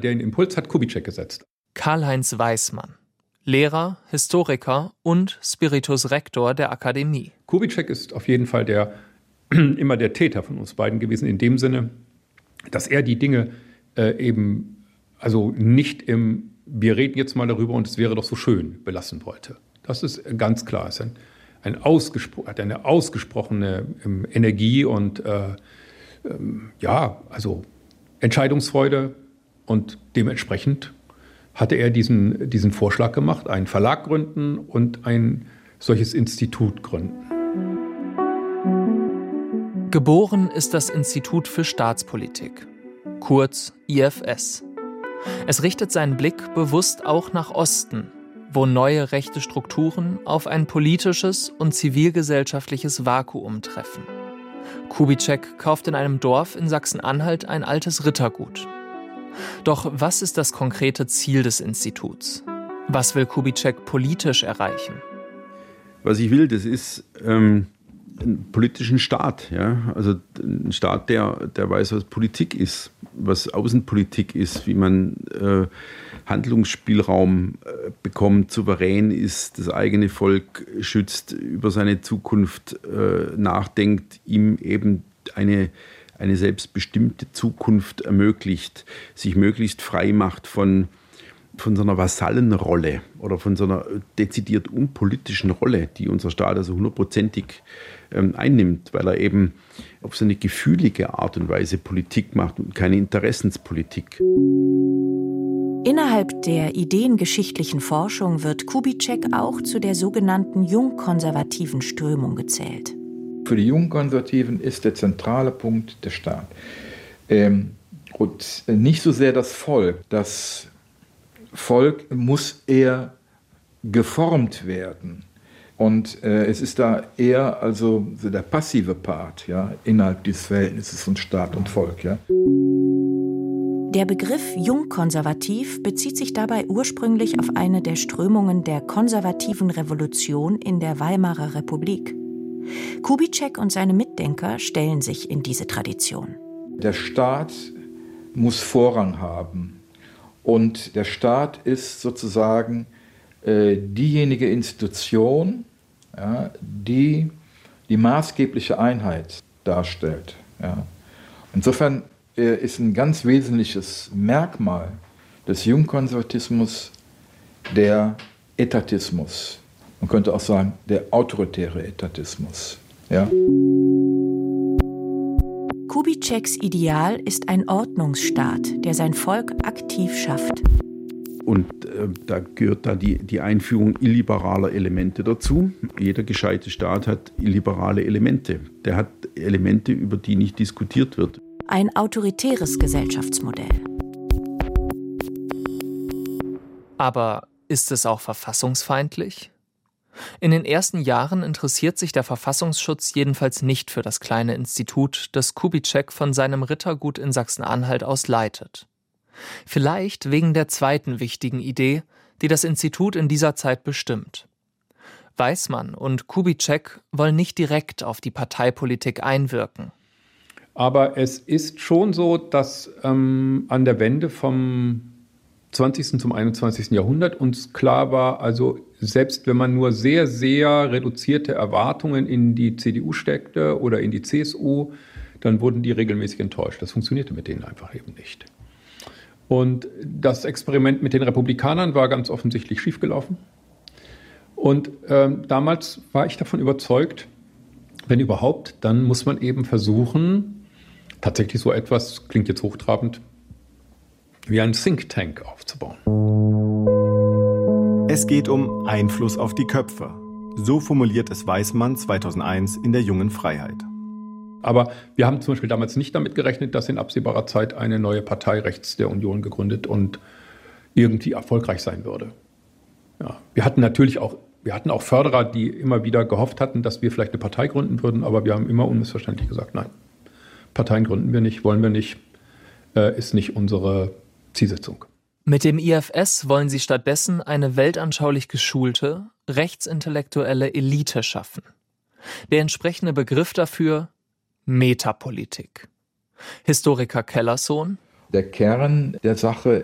den Impuls hat Kubitschek gesetzt. Karl-Heinz Weismann, Lehrer, Historiker und Spiritus Rector der Akademie. Kubitschek ist auf jeden Fall immer der Täter von uns beiden gewesen, in dem Sinne, dass er die Dinge nicht wir reden jetzt mal darüber und es wäre doch so schön belassen wollte. Das ist ganz klar. Es ist hat eine ausgesprochene Energie und Entscheidungsfreude, und dementsprechend hatte er diesen Vorschlag gemacht, einen Verlag gründen und ein solches Institut gründen. Geboren ist das Institut für Staatspolitik, kurz IFS. Es richtet seinen Blick bewusst auch nach Osten, wo neue rechte Strukturen auf ein politisches und zivilgesellschaftliches Vakuum treffen. Kubitschek kauft in einem Dorf in Sachsen-Anhalt ein altes Rittergut. Doch was ist das konkrete Ziel des Instituts? Was will Kubitschek politisch erreichen? Was ich will, das ist einen politischen Staat. Ja? Also ein Staat, der weiß, was Politik ist, was Außenpolitik ist, wie man Handlungsspielraum bekommt, souverän ist, das eigene Volk schützt, über seine Zukunft nachdenkt, ihm eben eine selbstbestimmte Zukunft ermöglicht, sich möglichst frei macht von so einer Vasallenrolle oder von so einer dezidiert unpolitischen Rolle, die unser Staat also 100%ig einnimmt, weil er eben auf so eine gefühlige Art und Weise Politik macht und keine Interessenspolitik. Innerhalb der ideengeschichtlichen Forschung wird Kubitschek auch zu der sogenannten jungkonservativen Strömung gezählt. Für die Jungkonservativen ist der zentrale Punkt der Staat. Und nicht so sehr das Volk. Das Volk muss eher geformt werden. Und es ist da eher also der passive Part, ja, innerhalb dieses Verhältnisses von Staat und Volk. Ja. Der Begriff jungkonservativ bezieht sich dabei ursprünglich auf eine der Strömungen der konservativen Revolution in der Weimarer Republik. Kubitschek und seine Mitdenker stellen sich in diese Tradition. Der Staat muss Vorrang haben. Und der Staat ist sozusagen diejenige Institution, ja, die die maßgebliche Einheit darstellt. Ja. Insofern ist ein ganz wesentliches Merkmal des Jungkonservatismus der Etatismus. Man könnte auch sagen, der autoritäre Etatismus. Ja. Kubitscheks Ideal ist ein Ordnungsstaat, der sein Volk aktiv schafft. Und da gehört die Einführung illiberaler Elemente dazu. Jeder gescheite Staat hat illiberale Elemente. Der hat Elemente, über die nicht diskutiert wird. Ein autoritäres Gesellschaftsmodell. Aber ist es auch verfassungsfeindlich? In den ersten Jahren interessiert sich der Verfassungsschutz jedenfalls nicht für das kleine Institut, das Kubitschek von seinem Rittergut in Sachsen-Anhalt aus leitet. Vielleicht wegen der zweiten wichtigen Idee, die das Institut in dieser Zeit bestimmt. Weismann und Kubitschek wollen nicht direkt auf die Parteipolitik einwirken. Aber es ist schon so, dass an der Wende vom 20. zum 21. Jahrhundert uns klar war, also selbst wenn man nur sehr, sehr reduzierte Erwartungen in die CDU steckte oder in die CSU, dann wurden die regelmäßig enttäuscht. Das funktionierte mit denen einfach eben nicht. Und das Experiment mit den Republikanern war ganz offensichtlich schiefgelaufen. Und damals war ich davon überzeugt, wenn überhaupt, dann muss man eben versuchen, tatsächlich so etwas, klingt jetzt hochtrabend, wie ein Think Tank aufzubauen. Es geht um Einfluss auf die Köpfe. So formuliert es Weismann 2001 in der Jungen Freiheit. Aber wir haben zum Beispiel damals nicht damit gerechnet, dass in absehbarer Zeit eine neue Partei rechts der Union gegründet und irgendwie erfolgreich sein würde. Ja, wir hatten auch Förderer, die immer wieder gehofft hatten, dass wir vielleicht eine Partei gründen würden, aber wir haben immer unmissverständlich gesagt, nein, Parteien gründen wir nicht, wollen wir nicht, ist nicht unsere Zielsetzung. Mit dem IFS wollen sie stattdessen eine weltanschaulich geschulte, rechtsintellektuelle Elite schaffen. Der entsprechende Begriff dafür: Metapolitik. Historiker Kellersohn: Der Kern der Sache